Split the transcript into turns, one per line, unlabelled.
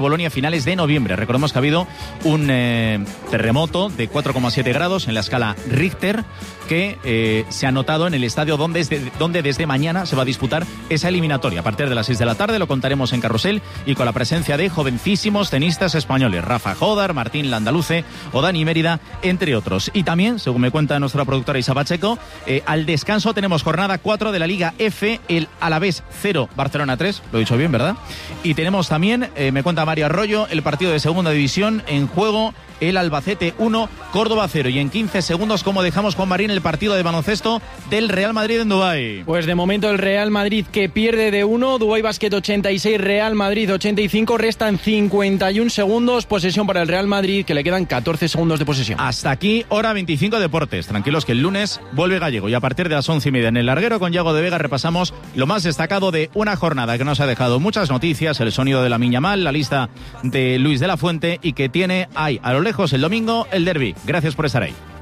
Bolonia a finales de noviembre. Recordemos que ha habido un terremoto de 4,7 grados en la escala Richter que se ha notado en el estadio donde desde mañana se va a disputar esa eliminatoria. A partir de las 6 de la tarde lo contaremos en Carrusel y con la presencia de jovencísimos tenistas españoles, Rafa Jodar, Martín Landaluce o Dani Mérida, entre otros. Y también, según me cuenta nuestra productora Isa Pacheco, al descanso tenemos jornada 4 de la Liga F, el Alavés 0, Barcelona 3, lo he dicho bien, ¿verdad? Y tenemos también, me cuenta Mario Arroyo, el partido de segunda división en juego, el Albacete 1, Córdoba 0. Y en 15 segundos, ¿cómo dejamos, Juan Marín, el partido de baloncesto del Real Madrid en Dubái?
Pues de momento el Real Madrid que pierde de 1, Dubái Basket 86, Real Madrid 85, restan 51 segundos, posesión para el Real Madrid, que le quedan 14 segundos de posesión.
Hasta aquí, hora 25 Deportes. Tranquilos que el lunes vuelve Gallego y a partir de las 11:30 en el larguero con Yago de Vega repasamos lo más destacado de una jornada que nos ha dejado muchas noticias, el sonido de la Miña Mal, la lista de Luis de la Fuente y que tiene ahí a lo lejos el domingo el derbi. Gracias por estar ahí.